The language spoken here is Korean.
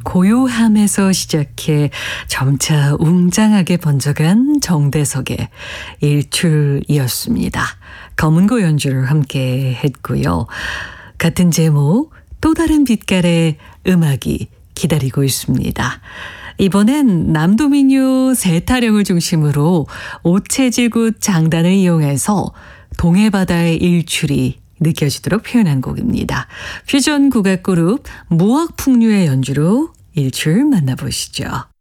고요함에서 시작해 점차 웅장하게 번져간 정대석의 일출이었습니다. 검은고 연주를 함께 했고요. 같은 제목 또 다른 빛깔의 음악이 기다리고 있습니다. 이번엔 남도민요 세타령을 중심으로 오체질구 장단을 이용해서 동해바다의 일출이 느껴지도록 표현한 곡입니다. 퓨전 국악 그룹 무악풍류의 연주로 일출 만나보시죠.